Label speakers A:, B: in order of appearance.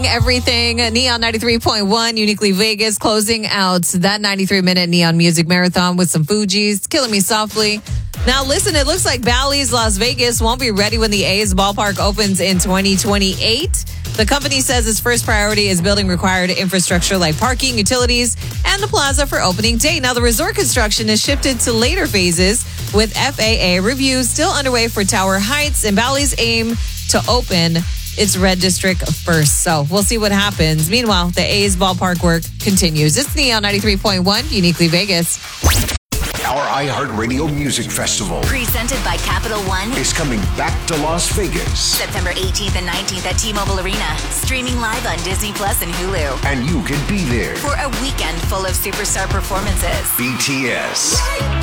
A: Everything Neon 93.1, Uniquely Vegas, closing out that 93-minute Neon Music Marathon with some Fugees, Killing Me Softly. Now, listen, it looks like Bally's Las Vegas won't be ready when the A's ballpark opens in 2028. The company says its first priority is building required infrastructure like parking, utilities, and the plaza for opening day. Now, the resort construction is shifted to later phases with FAA reviews still underway for Tower Heights, and Bally's aim to open its red district first. So we'll see what happens. Meanwhile, the A's ballpark work continues. It's Neon 93.1, Uniquely Vegas.
B: Our iHeartRadio Music Festival,
C: presented by Capital One,
B: is coming back to Las Vegas.
C: September 18th and 19th at T-Mobile Arena. Streaming live on Disney Plus and Hulu.
B: And you can be there
C: for a weekend full of superstar performances.
B: BTS,